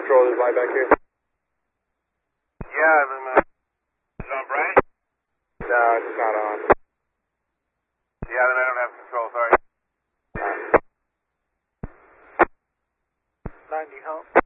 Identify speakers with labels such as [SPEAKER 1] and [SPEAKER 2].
[SPEAKER 1] control, there's light back here.
[SPEAKER 2] Yeah, is it on bright?
[SPEAKER 1] No, it's not on.
[SPEAKER 2] Yeah, then I don't have control, sorry.
[SPEAKER 3] 90 home.